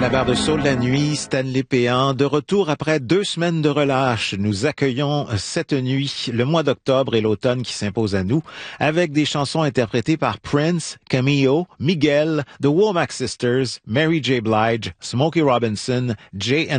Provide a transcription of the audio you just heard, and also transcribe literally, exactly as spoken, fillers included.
la barre de saut de la nuit, Stanley Péan, de retour après deux semaines de relâche. Nous accueillons cette nuit le mois d'octobre et l'automne qui s'imposent à nous avec des chansons interprétées par Prince, Cameo, Miguel, The Womack Sisters, Mary J. Blige, Smokey Robinson, Jay and